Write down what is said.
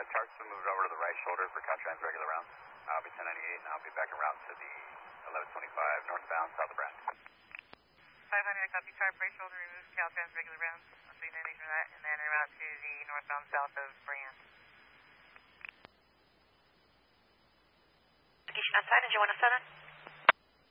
Charts will move over to the right shoulder for Caltrans regular rounds. I'll be 1098 and I'll be back en route to the 1125 northbound south of Brand. 500, copy chart, right shoulder, remove Caltrans regular rounds. I'll see you for that, and then en route to the northbound south of Brand. Station outside, engine 107.